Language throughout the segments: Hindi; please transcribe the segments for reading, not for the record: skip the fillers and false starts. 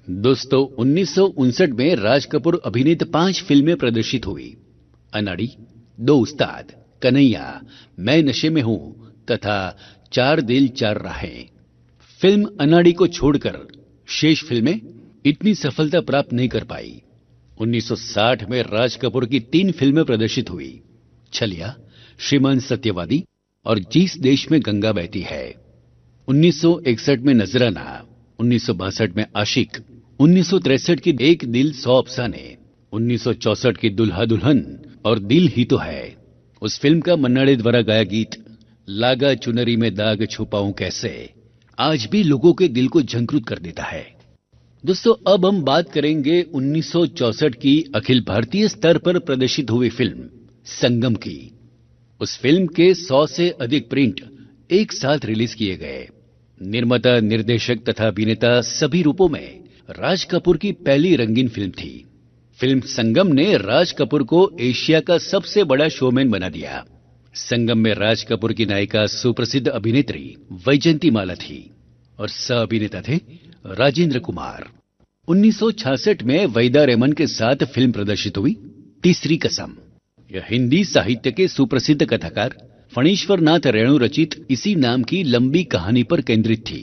दोस्तों 1959 में राज कपूर अभिनीत 5 फिल्में प्रदर्शित हुई। अनाड़ी, दो उस्ताद, कन्हैया, मैं नशे में हूं तथा चार दिल चार राहें। फिल्म अनाड़ी को छोड़कर शेष फिल्में इतनी सफलता प्राप्त नहीं कर पाई। 1960 में राज कपूर की 3 फिल्में प्रदर्शित हुई, छलिया, श्रीमान सत्यवादी और जिस देश में गंगा बहती है। 1961 में नजराना, 1962 में आशिक, 1963 की एक दिल सौ अफसाने, 1964 की दुल्हा दुल्हन और दिल ही तो है। उस फिल्म का मन्ना डे द्वारा गाया गीत लागा चुनरी में दाग छुपाऊं कैसे आज भी लोगों के दिल को झंकृत कर देता है। दोस्तों अब हम बात करेंगे 1964 की अखिल भारतीय स्तर पर प्रदर्शित हुई फिल्म संगम की। उस फिल्म के 100 से अधिक प्रिंट एक साथ रिलीज किए गए। निर्माता, निर्देशक तथा अभिनेता सभी रूपों में राज कपूर की पहली रंगीन फिल्म थी। फिल्म संगम ने राज कपूर को एशिया का सबसे बड़ा शोमैन बना दिया। संगम में राज कपूर की नायिका सुप्रसिद्ध अभिनेत्री वैजयंती माला थी और सह अभिनेता थे राजेंद्र कुमार। 1966 में वहीदा रहमान के साथ फिल्म प्रदर्शित हुई तीसरी कसम। यह हिंदी साहित्य के सुप्रसिद्ध कथाकार फणीश्वर नाथ रेणु रचित इसी नाम की लंबी कहानी पर केंद्रित थी।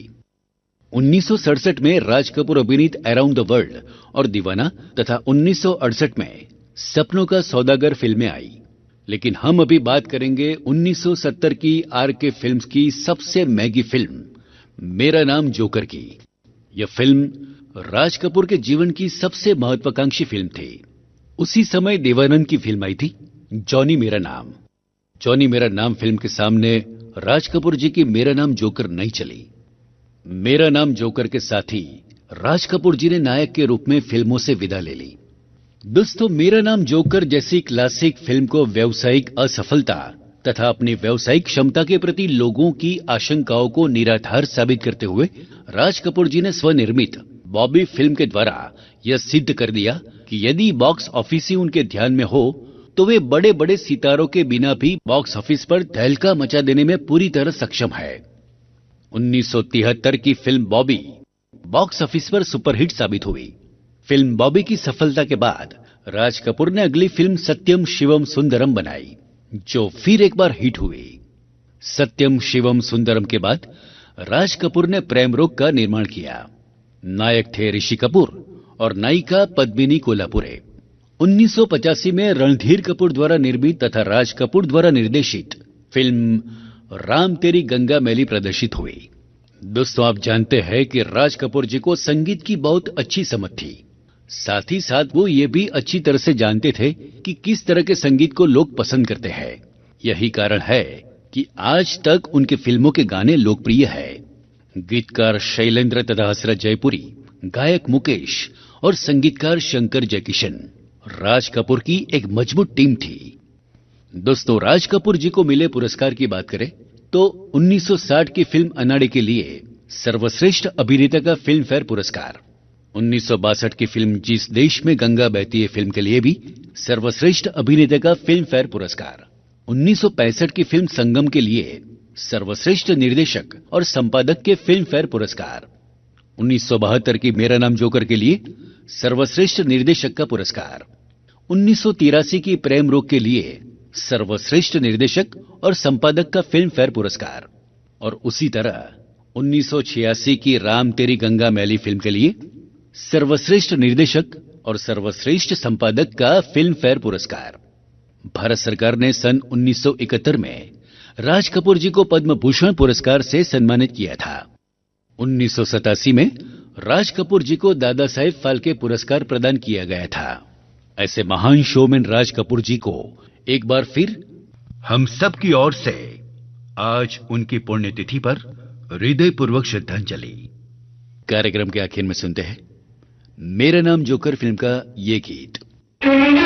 1967 में राज कपूर अभिनीत अराउंड द वर्ल्ड और दीवाना तथा 1968 में सपनों का सौदागर फिल्में आई। लेकिन हम अभी बात करेंगे 1970 की आरके फिल्म्स की सबसे महंगी फिल्म मेरा नाम जोकर की। यह फिल्म राज कपूर के जीवन की सबसे महत्वाकांक्षी फिल्म थी। उसी समय देवानंद की फिल्म आई थी जॉनी मेरा नाम। जॉनी मेरा नाम फिल्म के सामने राज कपूर जी की मेरा नाम जोकर नहीं चली। मेरा नाम जोकर के साथ ही राज कपूर जी ने नायक के रूप में फिल्मों से विदा ले ली। दोस्तों मेरा नाम जोकर जैसी क्लासिक फिल्म को व्यावसायिक असफलता तथा अपनी व्यावसायिक क्षमता के प्रति लोगों की आशंकाओं को निराधार साबित करते हुए राज कपूर जी ने स्वनिर्मित बॉबी फिल्म के द्वारा यह सिद्ध कर दिया कि यदि बॉक्स ऑफिस ही उनके ध्यान में हो तो वे बड़े बड़े सितारों के बिना भी बॉक्स ऑफिस पर तहलका मचा देने में पूरी तरह सक्षम है। 1973 की फिल्म बॉबी बॉक्स ऑफिस पर सुपरहिट साबित हुई। फिल्म बॉबी की सफलता के बाद राज कपूर ने अगली फिल्म सत्यम शिवम सुंदरम बनाई, जो फिर एक बार हिट हुई। सत्यम शिवम सुंदरम के बाद राज कपूर ने प्रेम रोग का निर्माण किया। नायक थे ऋषि कपूर और नायिका पद्मिनी कोल्हापुरे। 1985 में रणधीर कपूर द्वारा निर्मित तथा राज कपूर द्वारा निर्देशित फिल्म राम तेरी गंगा मैली प्रदर्शित हुई। दोस्तों आप जानते हैं कि राज कपूर जी को संगीत की बहुत अच्छी समझ थी। साथ ही साथ वो ये भी अच्छी तरह से जानते थे कि किस तरह के संगीत को लोग पसंद करते हैं। यही कारण है कि आज तक उनके फिल्मों के गाने लोकप्रिय हैं। गीतकार शैलेंद्र तथा हसरत जयपुरी, गायक मुकेश और संगीतकार शंकर जयकिशन राज कपूर की एक मजबूत टीम थी। दोस्तों राज कपूर जी को मिले पुरस्कार की बात करें तो 1960 की फिल्म अनाड़ी के लिए सर्वश्रेष्ठ अभिनेता का फिल्म फेयर पुरस्कार, 1962 की फिल्म जिस देश में गंगा बहती है फिल्म के लिए भी सर्वश्रेष्ठ अभिनेता का फिल्म फेयर पुरस्कार, 1965 की फिल्म संगम के लिए सर्वश्रेष्ठ निर्देशक और संपादक के फिल्म फेयर पुरस्कार, 1972 की मेरा नाम जोकर के लिए सर्वश्रेष्ठ निर्देशक का पुरस्कार, 1983 की प्रेम रोग के लिए सर्वश्रेष्ठ निर्देशक और संपादक का फिल्म फेयर पुरस्कार और उसी तरह 1986 की राम तेरी गंगा मैली फिल्म के लिए सर्वश्रेष्ठ निर्देशक और सर्वश्रेष्ठ संपादक का फिल्म फेयर पुरस्कार। भारत सरकार ने सन 1971 में राज कपूर जी को पद्म भूषण पुरस्कार से सम्मानित किया था। 1987 में राज कपूर जी को दादा साहेब फाल्के पुरस्कार प्रदान किया गया था। ऐसे महान शोमैन राज कपूर जी को एक बार फिर हम सब की ओर से आज उनकी पुण्यतिथि पर हृदयपूर्वक श्रद्धांजलि। कार्यक्रम के आखिर में सुनते हैं मेरा नाम जोकर फिल्म का ये गीत।